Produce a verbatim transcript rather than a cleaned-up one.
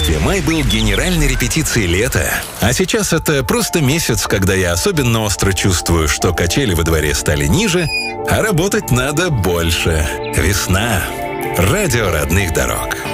детстве май был генеральной репетицией лета. А сейчас это просто месяц, когда я особенно остро чувствую, что качели во дворе стали ниже, а работать надо больше. Весна. Радио родных дорог.